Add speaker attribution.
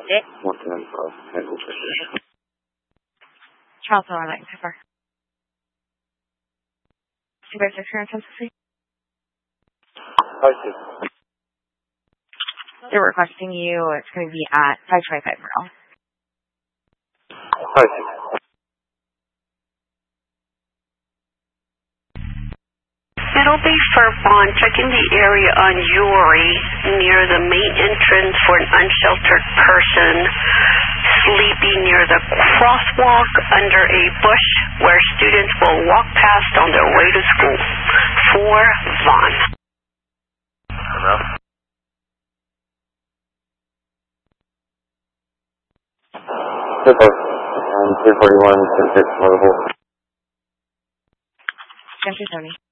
Speaker 1: Charles Miller, like Pepper. Supervisor Current Census. They're requesting you. It's going to be at 525 Merle.
Speaker 2: Middle Bay Fire Bond, checking the area on Uri near the main entrance for an unsheltered person sleeping near the crosswalk under a bush where students will walk past on their way to school. For Vaughn.
Speaker 3: Hello? 241, 6 mobile.
Speaker 1: Thank you, Tony.